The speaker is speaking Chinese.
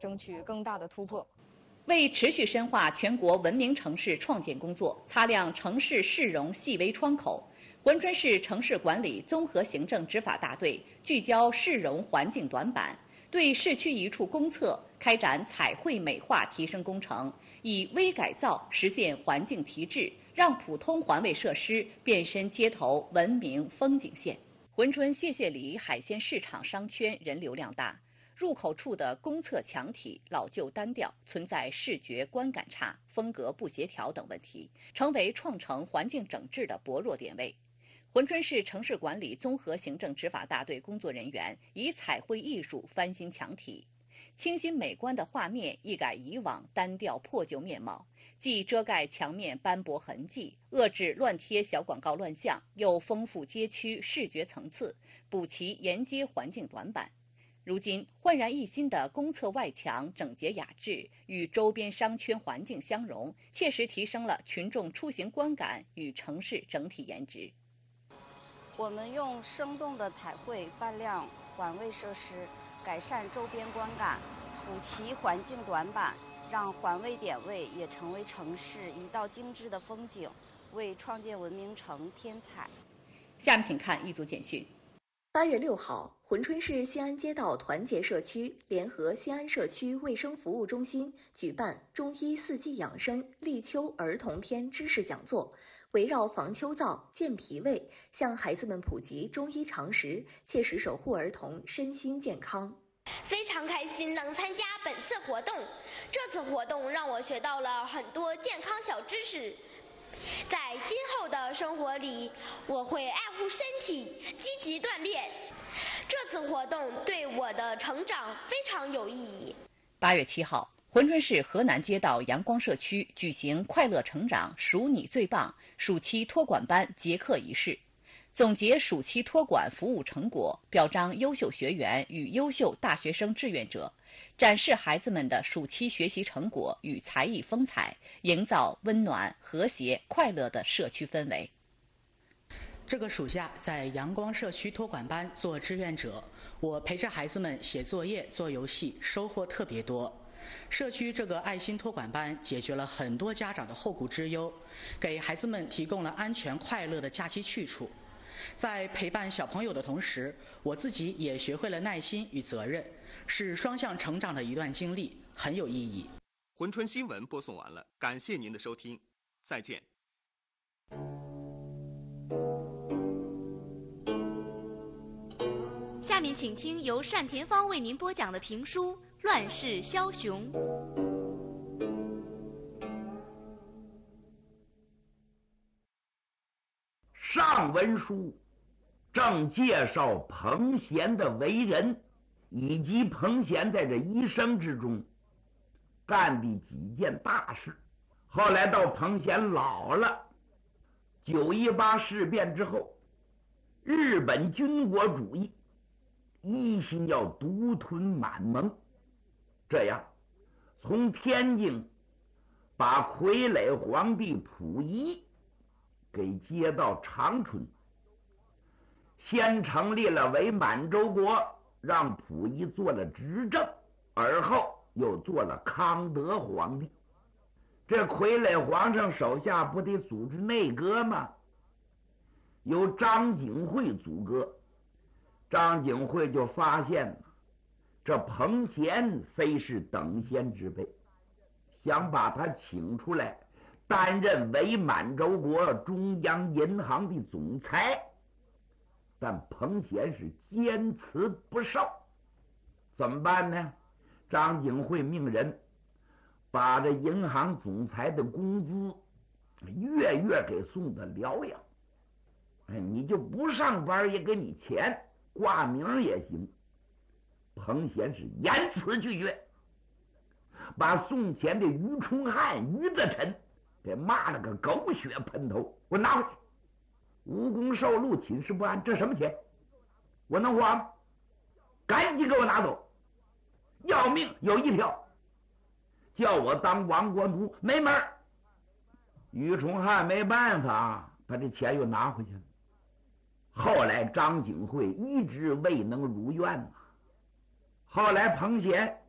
争取更大的突破。 为持续深化全国文明城市创建工作，擦亮城市市容细微窗口，珲春市城市管理综合行政执法大队聚焦市容环境短板，对市区一处公厕开展彩绘美化提升工程，以微改造实现环境提质，让普通环卫设施变身街头文明风景线。珲春谢谢里海鲜市场商圈人流量大，入口处的公厕墙体老旧单调，存在视觉观感差、风格不协调等问题，成为创城环境整治的薄弱点位。珲春市城市管理综合行政执法大队工作人员以彩绘艺术翻新墙体，清新美观的画面一改以往单调破旧面貌，既遮盖墙面斑驳痕迹，遏制乱贴小广告乱象，又丰富街区视觉层次，补齐沿街环境短板。如今焕然一新的公厕外墙整洁雅致，与周边商圈环境相融，切实提升了群众出行观感与城市整体颜值。 我们用生动的彩绘扮亮环卫设施，改善周边观感，补齐环境短板，让环卫点位也成为城市一道精致的风景，为创建文明城添彩。 下面请看一组简讯。 8月6号，珲春市西安街道团结社区联合西安社区卫生服务中心举办中医四季养生立秋儿童篇知识讲座，围绕防秋燥、健脾胃，向孩子们普及中医常识，切实守护儿童身心健康。 非常开心能参加本次活动，这次活动让我学到了很多健康小知识。在今后的生活里，我会爱护身体，积极锻炼。这次活动对我的成长非常有意义。 8月7号，珲春市河南街道阳光社区举行快乐成长数你最棒暑期托管班结课仪式，总结暑期托管服务成果，表彰优秀学员与优秀大学生志愿者，展示孩子们的暑期学习成果与才艺风采，营造温暖、和谐、快乐的社区氛围。 这个暑假在阳光社区托管班做志愿者，我陪着孩子们写作业、做游戏，收获特别多。社区这个爱心托管班解决了很多家长的后顾之忧，给孩子们提供了安全快乐的假期去处。在陪伴小朋友的同时，我自己也学会了耐心与责任，是双向成长的一段经历，很有意义。 珲春新闻播送完了，感谢您的收听，再见。 下面请听由单田芳为您播讲的评书《乱世枭雄》。 上文书正介绍彭贤的为人，以及彭贤在这一生之中干的几件大事。后来到彭贤老了，9·18事变之后，日本军国主义一心要独吞满蒙，这样从天津把傀儡皇帝溥仪给接到长春，先成立了伪满洲国，让溥仪做了执政，而后又做了康德皇帝。这傀儡皇上手下不得组织内阁吗？由张景惠组阁。张景惠就发现这彭贤非是等闲之辈，想把他请出来担任伪满洲国中央银行的总裁，但彭贤是坚持不受。怎么办呢？张景惠命人把这银行总裁的工资月月给送到辽阳，你就不上班也给你钱，挂名也行。彭贤是严词拒绝，把送钱的于崇汉、于德臣给骂了个狗血喷头。我拿回去，无功受禄，寝食不安，这什么钱？我能花吗？赶紧给我拿走！要命有一条，叫我当亡国奴，没门儿。于崇汉没办法，把这钱又拿回去了。后来张景惠一直未能如愿后来彭贤